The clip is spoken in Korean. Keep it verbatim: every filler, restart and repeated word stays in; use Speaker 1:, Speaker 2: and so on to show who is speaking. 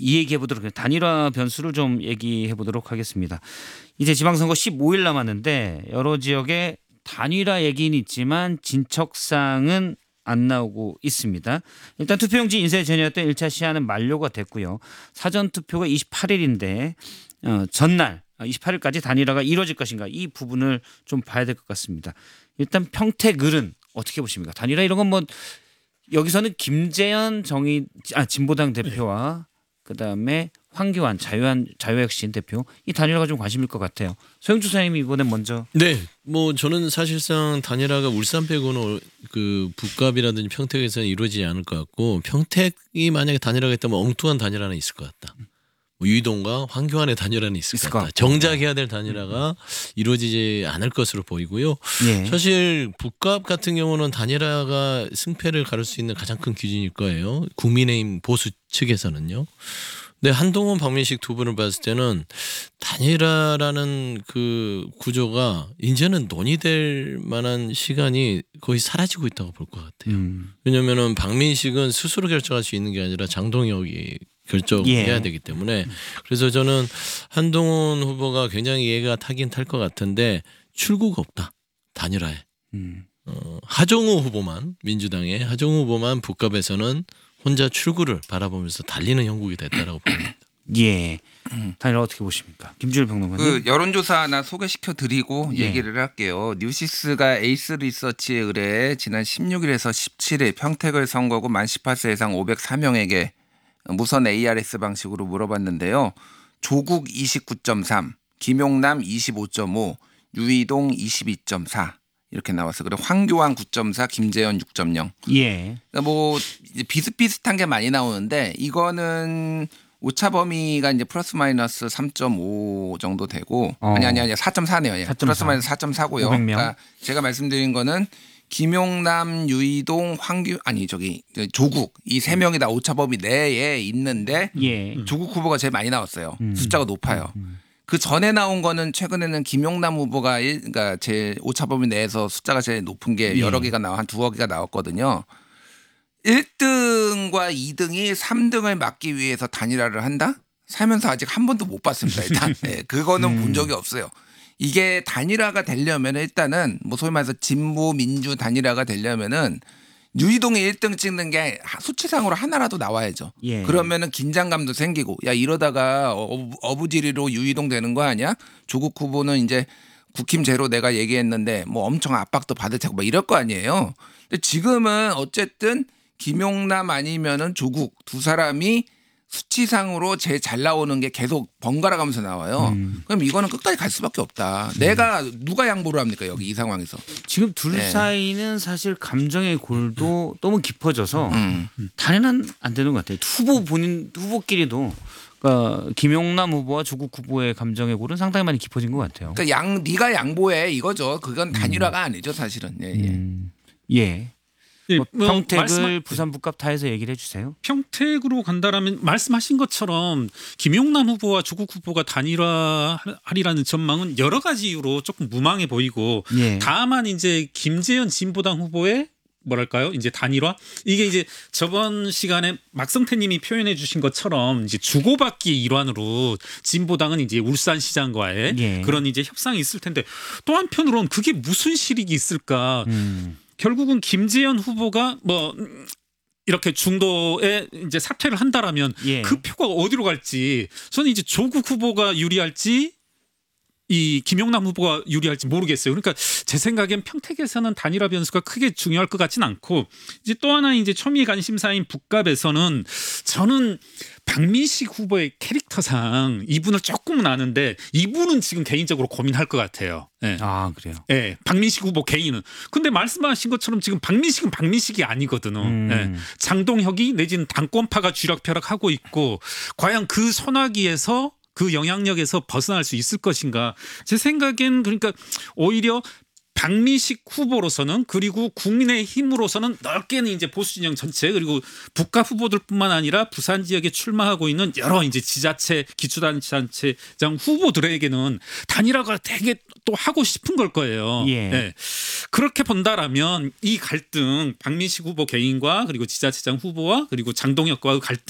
Speaker 1: 이 얘기해 보도록 해요. 단일화 변수를 좀 얘기해 보도록 하겠습니다. 이제 지방선거 십오 일 남았는데 여러 지역에 단일화 얘기는 있지만 진척사항은 안 나오고 있습니다. 일단 투표용지 인쇄 전이었던 일 차 시한은 만료가 됐고요. 사전투표가 이십팔 일인데 어, 전날 이십팔 일까지 단일화가 이루어질 것인가 이 부분을 좀 봐야 될 것 같습니다. 일단 평택을은 어떻게 보십니까? 단일화 이런 건 뭐 여기서는 김재현 정의 아 진보당 대표와 그다음에 황교안 자유한 자유혁신 대표 이 단일화가 좀 관심일 것 같아요. 소영주 선생님이 이번에 먼저.
Speaker 2: 네, 뭐 저는 사실상 단일화가 울산 빼고는 그 북갑이라든지 평택에서는 이루어지지 않을 것 같고 평택이 만약에 단일화가 있다면 엉뚱한 단일화는 있을 것 같다. 뭐 유이동과 황교안의 단일화는 있을, 있을 것 같다. 정작 해야 될 단일화가 이루어지지 않을 것으로 보이고요. 예. 사실 북갑 같은 경우는 단일화가 승패를 가를 수 있는 가장 큰 기준일 거예요. 국민의힘 보수 측에서는요. 근데 한동훈 박민식 두 분을 봤을 때는 단일화라는 그 구조가 이제는 논의될 만한 시간이 거의 사라지고 있다고 볼 것 같아요. 음. 왜냐하면 박민식은 스스로 결정할 수 있는 게 아니라 장동혁이 결정해야 예. 되기 때문에 그래서 저는 한동훈 후보가 굉장히 이해가 타긴 탈 것 같은데 출구가 없다. 단일화에. 음. 어, 하정우 후보만 민주당의 하정우 후보만 북갑에서는 혼자 출구를 바라보면서 달리는 형국이 됐다라고 봅니다.
Speaker 1: 예. 단일화 어떻게 보십니까? 김준일 평론가님.
Speaker 3: 그 여론조사 하나 소개시켜 드리고 예. 얘기를 할게요. 뉴시스가 에이스 리서치에 의뢰해 지난 십육 일에서 십칠 일 평택을 선거구 만 열여덟 세 이상 오백사 명에게 무선 에이아르에스 방식으로 물어봤는데요. 조국 이십구 점 삼, 김용남 이십오 점 오, 유이동 이십이 점 사 이렇게 나왔어요. 그리고 황교안 구 점 사, 김재현 육 점 영. 예. 그러니까 뭐 비슷비슷한 게 많이 나오는데 이거는 오차 범위가 이제 플러스 마이너스 삼 점 오 정도 되고 어. 아니 아니 아니 사 점 사네요. 예. 플러스 마이너스 사 점 사고요. 그러니까 제가 말씀드린 거는 김용남, 유이동, 황규 아니 저기 조국 이 세 명이 다 오차 범위 내에 있는데 예. 조국 후보가 제일 많이 나왔어요. 음. 숫자가 높아요. 음. 그 전에 나온 거는 최근에는 김용남 후보가 일, 그러니까 제 오차 범위 내에서 숫자가 제일 높은 게 여러 예. 개가 나와 한 두어 개가 나왔거든요. 일 등과 이 등이 삼 등을 막기 위해서 단일화를 한다? 살면서 아직 한 번도 못 봤습니다. 일단 네, 그거는 음. 본 적이 없어요. 이게 단일화가 되려면 일단은 뭐 소위 말해서 진보 민주 단일화가 되려면은 유이동이 일 등 찍는 게 수치상으로 하나라도 나와야죠. 예. 그러면은 긴장감도 생기고 야 이러다가 어부지리로 유이동 되는 거 아니야? 조국 후보는 이제 국힘 제로 내가 얘기했는데 뭐 엄청 압박도 받을 테고 뭐 이럴 거 아니에요. 근데 지금은 어쨌든 김용남 아니면은 조국 두 사람이 수치상으로 제일 잘 나오는 게 계속 번갈아 가면서 나와요. 음. 그럼 이거는 끝까지 갈 수밖에 없다. 음. 내가 누가 양보를 합니까 여기 이 상황에서.
Speaker 1: 지금 둘 네. 사이는 사실 감정의 골도 너무 깊어져서 음. 단일화는 안 되는 것 같아요. 후보 본인 후보끼리도 그러니까 김용남 후보와 조국 후보의 감정의 골은 상당히 많이 깊어진 것 같아요.
Speaker 3: 그러니까 양 네가 양보해 이거죠. 그건 단일화가 음. 아니죠 사실은. 예. 예.
Speaker 1: 음. 예. 뭐 평택을 말씀... 부산 북갑 타에서 얘기를 해주세요.
Speaker 4: 평택으로 간다라면 말씀하신 것처럼 김용남 후보와 조국 후보가 단일화하리라는 전망은 여러 가지 이유로 조금 무망해 보이고 예. 다만 이제 김재현 진보당 후보의 뭐랄까요 이제 단일화 이게 이제 저번 시간에 막성태님이 표현해 주신 것처럼 이제 주고받기 일환으로 진보당은 이제 울산시장과의 예. 그런 이제 협상이 있을 텐데 또 한편으로는 그게 무슨 실익이 있을까? 음. 결국은 김재현 후보가 뭐 이렇게 중도에 이제 사퇴를 한다라면 예. 그 표가 어디로 갈지 저는 이제 조국 후보가 유리할지 이 김용남 후보가 유리할지 모르겠어요. 그러니까 제 생각엔 평택에서는 단일화 변수가 크게 중요할 것 같지는 않고 이제 또 하나 이제 초미의 관심사인 북갑에서는 저는 박민식 후보의 캐릭터상 이분을 조금은 아는데 이분은 지금 개인적으로 고민할 것 같아요. 네.
Speaker 1: 아 그래요?
Speaker 4: 네, 박민식 후보 개인은. 근데 말씀하신 것처럼 지금 박민식은 박민식이 아니거든요. 음. 네. 장동혁이 내지는 당권파가 쥐락펴락하고 있고 과연 그 소나기에서 그 영향력에서 벗어날 수 있을 것인가. 제 생각엔 그러니까 오히려 박민식 후보로서는 그리고 국민의힘으로서는 넓게는 이제 보수진영 전체 그리고 북갑 후보들뿐만 아니라 부산 지역에 출마하고 있는 여러 이제 지자체 기초단체장 후보들에게는 단일화가 되게 또 하고 싶은 걸 거예요. 예. 네. 그렇게 본다라면 이 갈등 박민식 후보 개인과 그리고 지자체장 후보와 그리고 장동혁과의 갈등